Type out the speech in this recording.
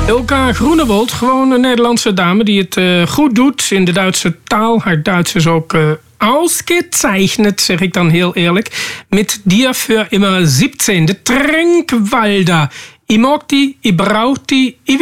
Ilka Groenewold, gewoon een Nederlandse dame die het goed doet in de Duitse taal. Haar Duits is ook ausgezeichnet, zeg ik dan heel eerlijk. Mit dir für immer 17, de Trinkwalder. I mag die, I brauch die, I